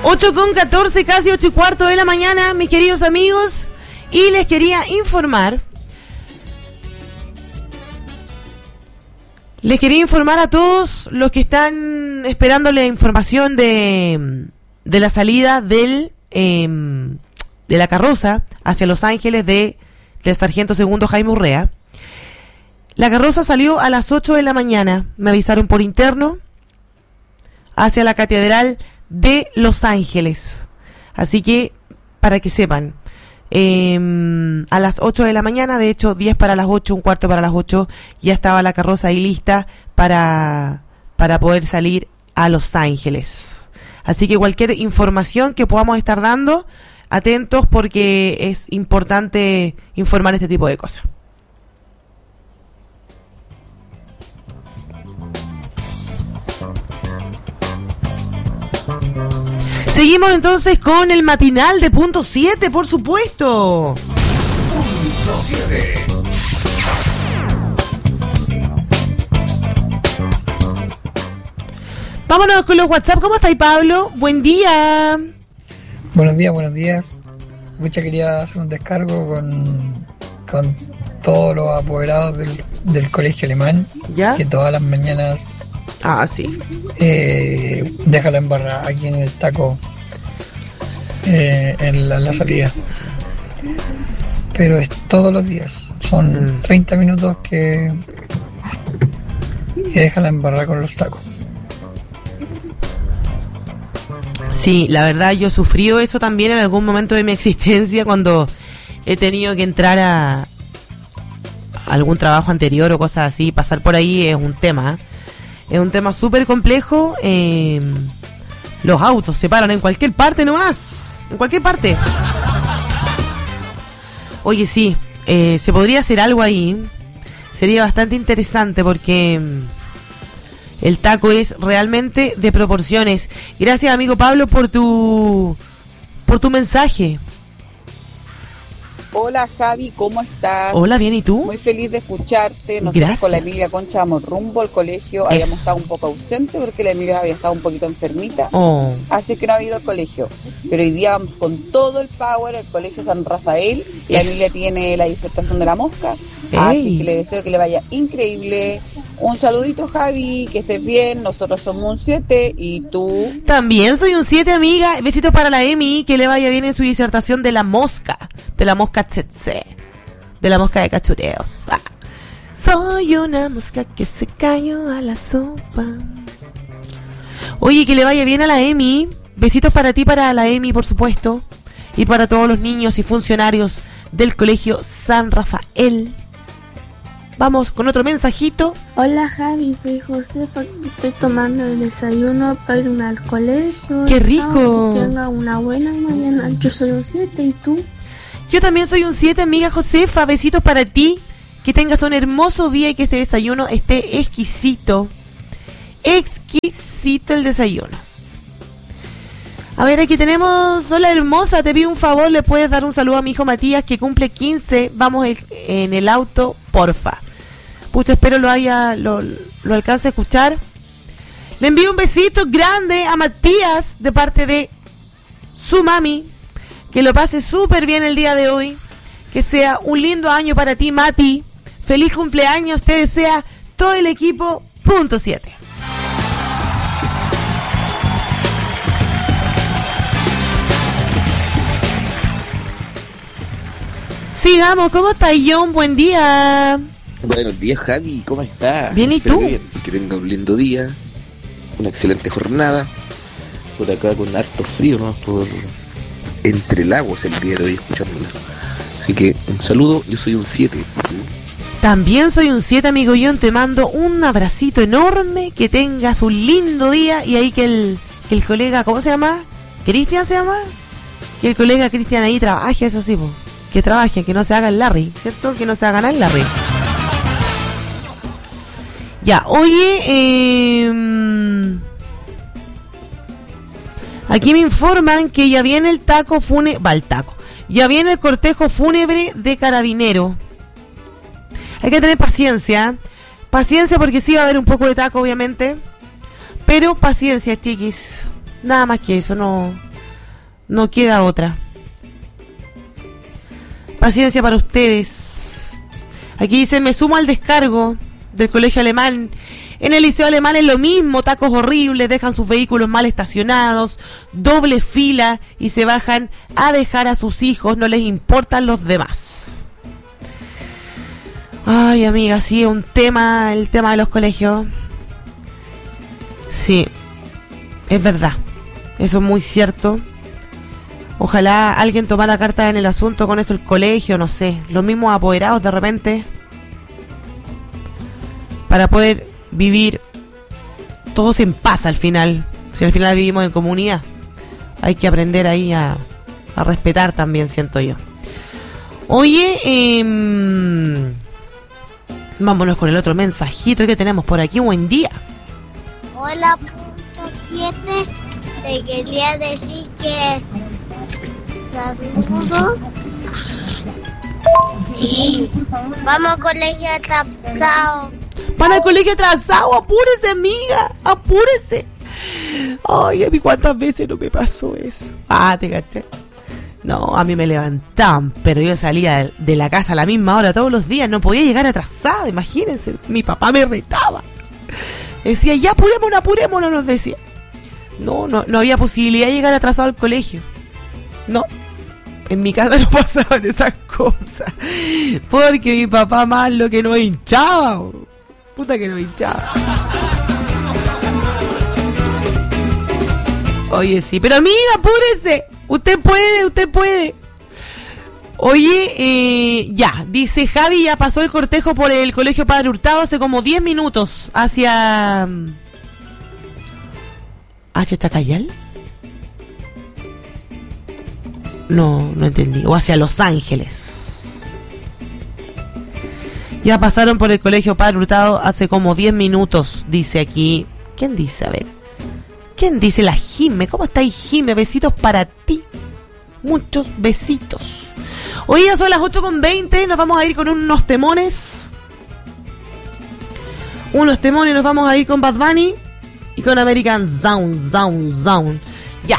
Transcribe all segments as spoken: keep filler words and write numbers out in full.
ocho con catorce, casi ocho y cuarto de la mañana, mis queridos amigos, y les quería informar, les quería informar a todos los que están esperando la información de, de la salida del, eh, de la carroza hacia Los Ángeles de, del sargento segundo Jaime Urrea. La carroza salió a las ocho de la mañana, me avisaron por interno, hacia la Catedral de Los Ángeles. Así que, para que sepan, eh, a las ocho de la mañana, de hecho diez para las ocho, un cuarto para las ocho, ya estaba la carroza ahí lista para, para poder salir a Los Ángeles. Así que cualquier información que podamos estar dando, atentos, porque es importante informar este tipo de cosas. Seguimos entonces con el matinal de Punto siete, por supuesto. Punto siete. Vámonos con los WhatsApp. ¿Cómo estáis, Pablo? Buen día. Buenos días, buenos días. Mucha quería hacer un descargo con, con todos los apoderados del, del colegio alemán. ¿Ya? Que todas las mañanas... Ah, sí. Eh, déjala embarrar aquí en el taco, eh, en la, la salida. Pero es todos los días. Son mm. treinta minutos que, que déjala embarrar con los tacos. Sí, la verdad yo he sufrido eso también en algún momento de mi existencia cuando he tenido que entrar a, a algún trabajo anterior o cosas así. Pasar por ahí es un tema, ¿eh? Es un tema súper complejo. Eh, los autos se paran en cualquier parte nomás. En cualquier parte. Oye, sí. Eh, se podría hacer algo ahí. Sería bastante interesante porque el taco es realmente de proporciones. Gracias, amigo Pablo, por tu, por tu mensaje. Hola Javi, ¿cómo estás? Hola, bien, ¿y tú? Muy feliz de escucharte. Nosotros Gracias. Con la Emilia Concha vamos rumbo al colegio. Eso. Habíamos estado un poco ausente porque la Emilia había estado un poquito enfermita. Oh. Así que no ha ido al colegio. Pero hoy día vamos con todo el power al colegio San Rafael. La Eso. Emilia tiene la disertación de la mosca. Ey. Así que le deseo que le vaya increíble. Un saludito, Javi, que estés bien. Nosotros somos un siete y tú... También soy un siete, amiga. Besitos para la Emi, que le vaya bien en su disertación de la mosca. De la mosca tsetse. De la mosca de cachureos. Ah. Soy una mosca que se cayó a la sopa. Oye, que le vaya bien a la Emi. Besitos para ti, para la Emi, por supuesto. Y para todos los niños y funcionarios del colegio San Rafael. Vamos con otro mensajito. Hola Javi, soy Josefa, estoy tomando el desayuno para irme al colegio. ¡Qué rico! Que tenga una buena mañana. Yo soy un siete, ¿y tú? Yo también soy un siete, amiga Josefa. Besitos para ti. Que tengas un hermoso día y que este desayuno esté exquisito. Exquisito el desayuno. A ver, aquí tenemos... Hola, hermosa, te pido un favor. ¿Le puedes dar un saludo a mi hijo Matías, que cumple quince? Vamos el, en el auto, porfa. Pucha, espero lo haya lo, lo alcance a escuchar. Le envío un besito grande a Matías de parte de su mami. Que lo pase súper bien el día de hoy. Que sea un lindo año para ti, Mati. Feliz cumpleaños, te desea todo el equipo. Punto siete. Sigamos, ¿cómo estás, John? Buen día. Buenos días, Javi, ¿cómo estás? Bien, ¿y tú? Bien. Que tenga un lindo día, una excelente jornada. Por acá con harto frío, ¿no? Por entre lagos el día de hoy escuchándola. Así que un saludo, yo soy un siete. También soy un siete, amigo John, te mando un abracito enorme, que tengas un lindo día y ahí que el, que el colega, ¿cómo se llama? ¿Cristian se llama? Que el colega Cristian ahí trabaje, eso sí, po. Que trabaje, que no se haga el Larry, ¿cierto? Que no se haga nada el Larry. Ya, oye, eh, aquí me informan que ya viene el taco fúnebre, va el taco, ya viene el cortejo fúnebre de Carabinero. Hay que tener paciencia, paciencia porque sí va a haber un poco de taco, obviamente, pero paciencia, chiquis, nada más que eso, no, No queda otra. Paciencia para ustedes. Aquí dice, me sumo al descargo del colegio alemán. En el liceo alemán es lo mismo, tacos horribles, dejan sus vehículos mal estacionados, doble fila y se bajan a dejar a sus hijos, no les importan los demás. Ay, amiga, sí, un tema, el tema de los colegios. Sí, es verdad, eso es muy cierto. Ojalá alguien tomara carta en el asunto con eso, el colegio, no sé, los mismos apoderados de repente, para poder vivir todos en paz al final. Si al final vivimos en comunidad, hay que aprender ahí a, a respetar también, siento yo. Oye, eh, vámonos con el otro mensajito que tenemos por aquí. Buen día. Hola, punto siete. Te quería decir que saludos. Sí, vamos al colegio atrasado. Van al colegio atrasado, apúrese, amiga, apúrese. Ay, a mí cuántas veces no me pasó eso. Ah, te caché. No, a mí me levantaban, pero yo salía de, de la casa a la misma hora todos los días, no podía llegar atrasada, imagínense. Mi papá me retaba. Decía, ya apurémonos, apurémonos, nos decía. No, no, no había posibilidad de llegar atrasado al colegio. No, en mi casa no pasaban esas cosas. Porque mi papá más lo que nos hinchaba. Puta que nos hinchaba. Oye, sí, pero amiga, apúrese. Usted puede, usted puede. Oye, eh, ya, dice Javi, ya pasó el cortejo por el Colegio Padre Hurtado hace como diez minutos hacia... ¿Hacia Chacayal? No, no entendí. O hacia Los Ángeles. Ya pasaron por el Colegio Padre Hurtado hace como diez minutos, dice aquí. ¿Quién dice? A ver. ¿Quién dice? La Jime. ¿Cómo está ahí, Jime? Besitos para ti. Muchos besitos. Hoy ya son las ocho con veinte. Nos vamos a ir con unos temones. Unos temones. Nos vamos a ir con Bad Bunny y con American Sound, Sound, Sound. Ya.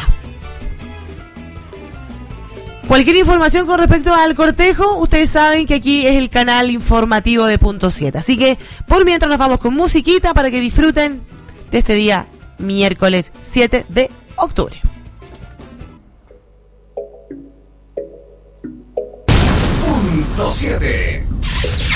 Cualquier información con respecto al cortejo, ustedes saben que aquí es el canal informativo de Punto siete. Así que, por mientras nos vamos con musiquita para que disfruten de este día miércoles siete de octubre. Punto siete.